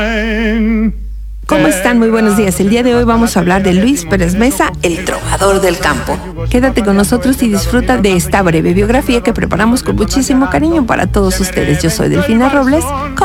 ¿Cómo están? Muy buenos días. El día de hoy vamos a hablar de Luis Pérez Mesa, el trovador del campo. Quédate con nosotros y disfruta de esta breve biografía que preparamos con muchísimo cariño para todos ustedes. Yo soy Delfina Robles.